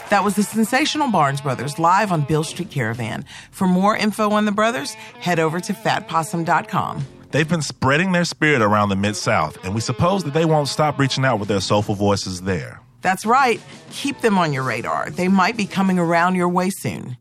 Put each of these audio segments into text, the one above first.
That was the sensational Barnes Brothers live on Beale Street Caravan. For more info on the brothers, head over to fatpossum.com. They've been spreading their spirit around the Mid-South, and we suppose that they won't stop reaching out with their soulful voices there. That's right. Keep them on your radar. They might be coming around your way soon.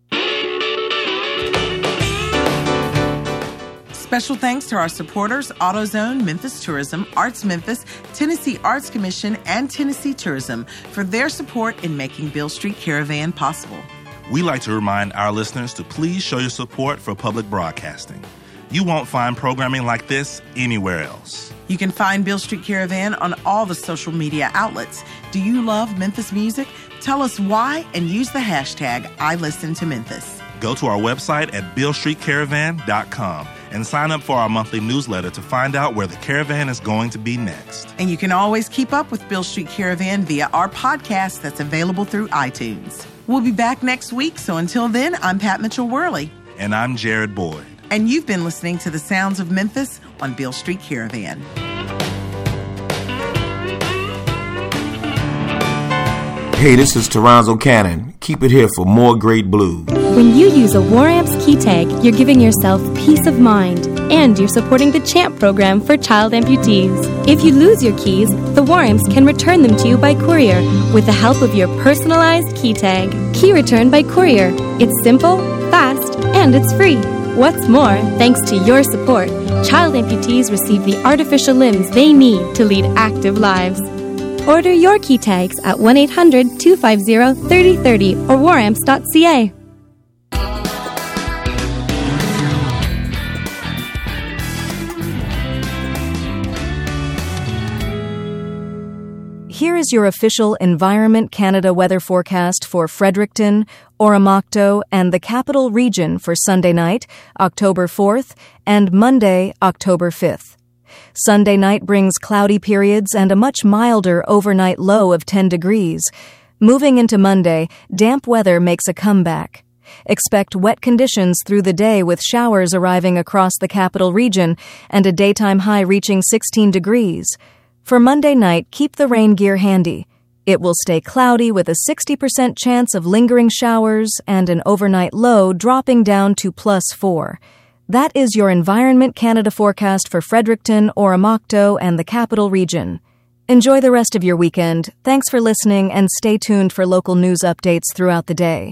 Special thanks to our supporters, AutoZone, Memphis Tourism, Arts Memphis, Tennessee Arts Commission, and Tennessee Tourism for their support in making Beale Street Caravan possible. We like to remind our listeners to please show your support for public broadcasting. You won't find programming like this anywhere else. You can find Beale Street Caravan on all the social media outlets. Do you love Memphis music? Tell us why and use the hashtag #IListenToMemphis. Go to our website at BealeStreetCaravan.com and sign up for our monthly newsletter to find out where the caravan is going to be next. And you can always keep up with Beale Street Caravan via our podcast that's available through iTunes. We'll be back next week, so until then, I'm Pat Mitchell-Worley. And I'm Jared Boyd. And you've been listening to the sounds of Memphis on Beale Street Caravan. Hey, this is Toronzo Cannon. Keep it here for more great blues. When you use a War Amps key tag, you're giving yourself peace of mind, and you're supporting the CHAMP program for child amputees. If you lose your keys, the War Amps can return them to you by courier with the help of your personalized key tag. Key return by courier. It's simple, fast, and it's free. What's more, thanks to your support, child amputees receive the artificial limbs they need to lead active lives. Order your key tags at 1-800-250-3030 or waramps.ca. Here is your official Environment Canada weather forecast for Fredericton, Oromocto, and the Capital Region for Sunday night, October 4th, and Monday, October 5th. Sunday night brings cloudy periods and a much milder overnight low of 10 degrees. Moving into Monday, damp weather makes a comeback. Expect wet conditions through the day with showers arriving across the Capital Region and a daytime high reaching 16 degrees. For Monday night, keep the rain gear handy. It will stay cloudy with a 60% chance of lingering showers and an overnight low dropping down to +4. That is your Environment Canada forecast for Fredericton, Oromocto, and the Capital Region. Enjoy the rest of your weekend. Thanks for listening, and stay tuned for local news updates throughout the day.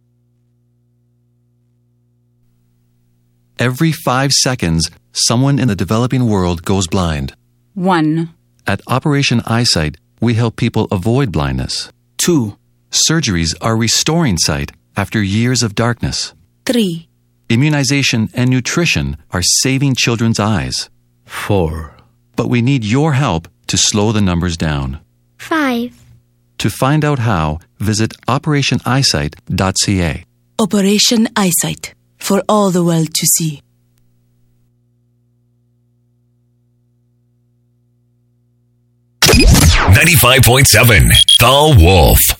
Every 5 seconds, someone in the developing world goes blind. 1. At Operation Eyesight, we help people avoid blindness. 2. Surgeries are restoring sight after years of darkness. 3. Immunization and nutrition are saving children's eyes. 4. But we need your help to slow the numbers down. 5. To find out how, visit operationeyesight.ca. Operation Eyesight, for all the world to see. 95.7 The Wolf.